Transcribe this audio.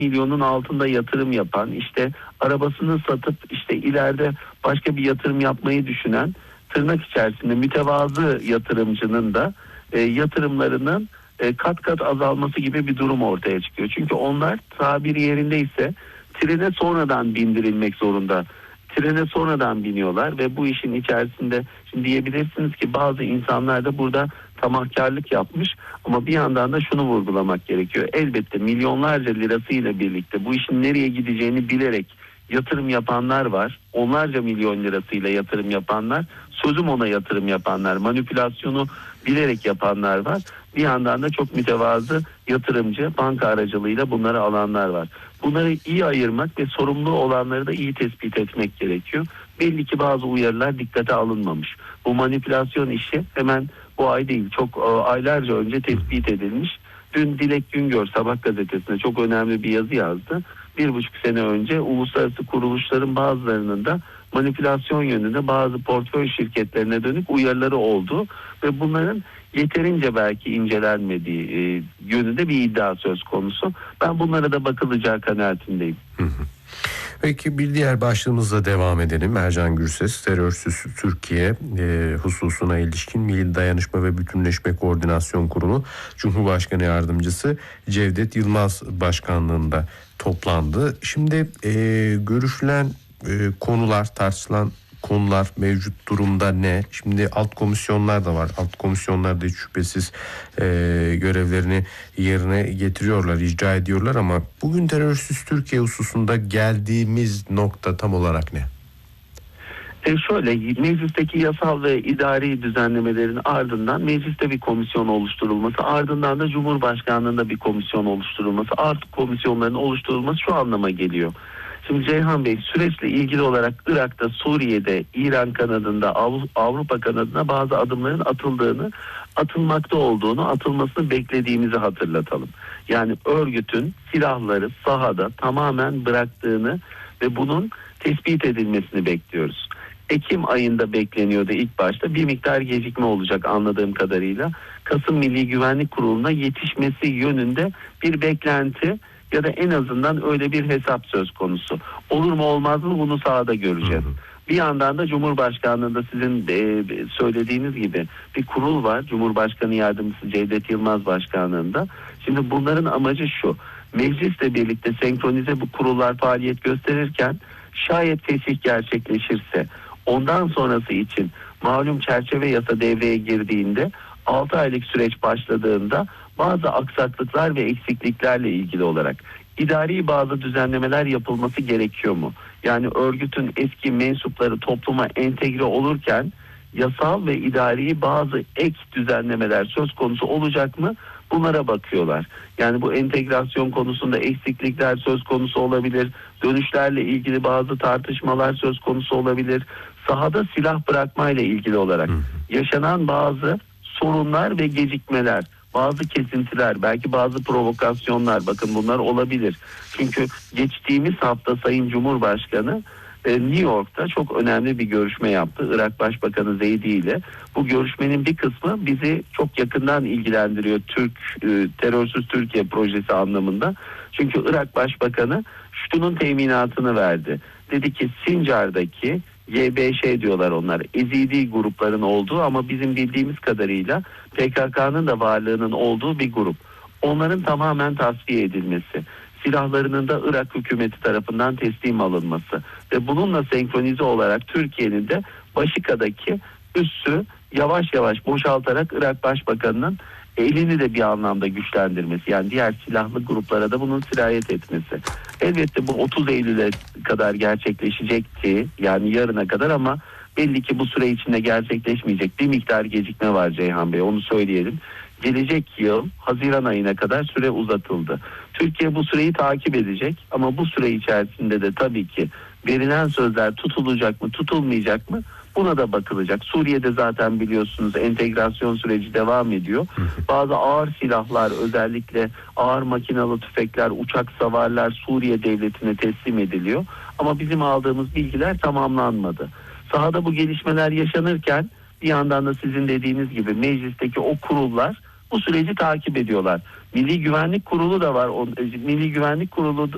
milyonun altında yatırım yapan, işte arabasını satıp işte ileride başka bir yatırım yapmayı düşünen, tırnak içerisinde mütevazı yatırımcının da yatırımlarının kat kat azalması gibi bir durum ortaya çıkıyor. Çünkü onlar tabiri yerindeyse trene sonradan bindirilmek zorunda. Trene sonradan biniyorlar ve bu işin içerisinde şimdi diyebilirsiniz ki bazı insanlar da burada tamahkarlık yapmış, ama bir yandan da şunu vurgulamak gerekiyor. Elbette milyonlarca lirasıyla birlikte bu işin nereye gideceğini bilerek yatırım yapanlar var. Onlarca milyon lirasıyla yatırım yapanlar, sözüm ona yatırım yapanlar, manipülasyonu bilerek yapanlar var. Bir yandan da çok mütevazı yatırımcı, banka aracılığıyla bunları alanlar var. Bunları iyi ayırmak ve sorumlu olanları da iyi tespit etmek gerekiyor. Belli ki bazı uyarılar dikkate alınmamış. Bu manipülasyon işi hemen bu ay değil, çok aylarca önce tespit edilmiş. Dün Dilek Güngör Sabah gazetesinde çok önemli bir yazı yazdı. 1,5 sene önce uluslararası kuruluşların bazılarının da manipülasyon yönünde bazı portföy şirketlerine dönük uyarıları oldu ve bunların yeterince belki incelenmediği yönünde bir iddia söz konusu. Ben bunlara da bakılacağı kanaatindeyim. Peki bir diğer başlığımızla devam edelim. Ercan Gürses, terörsüz Türkiye hususuna ilişkin Milli Dayanışma ve Bütünleşme Koordinasyon Kurulu Cumhurbaşkanı Yardımcısı Cevdet Yılmaz başkanlığında toplandı. Şimdi görüşülen konular, tartışılan konular mevcut durumda ne? Şimdi alt komisyonlar da var. Alt komisyonlar da hiç şüphesiz görevlerini yerine getiriyorlar, icra ediyorlar, ama bugün terörsüz Türkiye hususunda geldiğimiz nokta tam olarak ne? Şöyle, meclisteki yasal ve idari düzenlemelerin ardından mecliste bir komisyon oluşturulması, ardından da Cumhurbaşkanlığında bir komisyon oluşturulması, artık komisyonların oluşturulması şu anlama geliyor. Şimdi Ceyhan Bey, süreçle ilgili olarak Irak'ta, Suriye'de, İran kanadında, Avrupa kanadına bazı adımların atılmakta olduğunu, atılmasını beklediğimizi hatırlatalım. Yani örgütün silahları sahada tamamen bıraktığını ve bunun tespit edilmesini bekliyoruz. Ekim ayında bekleniyordu ilk başta. Bir miktar gecikme olacak anladığım kadarıyla. Kasım Milli Güvenlik Kurulu'na yetişmesi yönünde bir beklenti ya da en azından öyle bir hesap söz konusu. Olur mu olmaz mı bunu sahada göreceğiz. Bir yandan da Cumhurbaşkanlığında sizin söylediğiniz gibi bir kurul var. Cumhurbaşkanı Yardımcısı Cevdet Yılmaz başkanlığında. Şimdi bunların amacı şu: meclisle birlikte senkronize bu kurullar faaliyet gösterirken şayet fesih gerçekleşirse, ondan sonrası için malum çerçeve yasa devreye girdiğinde, 6 aylık süreç başladığında bazı aksaklıklar ve eksikliklerle ilgili olarak idari bazı düzenlemeler yapılması gerekiyor mu? Yani örgütün eski mensupları topluma entegre olurken yasal ve idari bazı ek düzenlemeler söz konusu olacak mı? Bunlara bakıyorlar. Yani bu entegrasyon konusunda eksiklikler söz konusu olabilir. Dönüşlerle ilgili bazı tartışmalar söz konusu olabilir. Sahada silah bırakmayla ilgili olarak yaşanan bazı sorunlar ve gecikmeler, bazı kesintiler, belki bazı provokasyonlar, bakın bunlar olabilir. Çünkü geçtiğimiz hafta Sayın Cumhurbaşkanı New York'ta çok önemli bir görüşme yaptı Irak Başbakanı Zeydi ile. Bu görüşmenin bir kısmı bizi çok yakından ilgilendiriyor terörsüz Türkiye projesi anlamında. Çünkü Irak Başbakanı şunun teminatını verdi. Dedi ki Sincar'daki YBŞ diyorlar onlar, Ezidi grupların olduğu ama bizim bildiğimiz kadarıyla PKK'nın da varlığının olduğu bir grup. Onların tamamen tasfiye edilmesi, silahlarının da Irak hükümeti tarafından teslim alınması ve bununla senkronize olarak Türkiye'nin de Başika'daki üssü yavaş yavaş boşaltarak Irak Başbakanı'nın elini de bir anlamda güçlendirmesi, yani diğer silahlı gruplara da bunun sirayet etmesi. Elbette bu 30 Eylül'e kadar gerçekleşecekti, yani yarına kadar, ama belli ki bu süre içinde gerçekleşmeyecek. Bir miktar gecikme var Ceyhan Bey, onu söyleyelim. Gelecek yıl Haziran ayına kadar süre uzatıldı. Türkiye bu süreyi takip edecek ama bu süre içerisinde de tabii ki verilen sözler tutulacak mı, tutulmayacak mı? Buna da bakılacak. Suriye'de zaten biliyorsunuz entegrasyon süreci devam ediyor. Bazı ağır silahlar, özellikle ağır makinalı tüfekler, uçak savarlar Suriye devletine teslim ediliyor. Ama bizim aldığımız bilgiler tamamlanmadı. Sahada bu gelişmeler yaşanırken bir yandan da sizin dediğiniz gibi meclisteki o kurullar bu süreci takip ediyorlar. Milli Güvenlik Kurulu da var. Milli Güvenlik Kurulu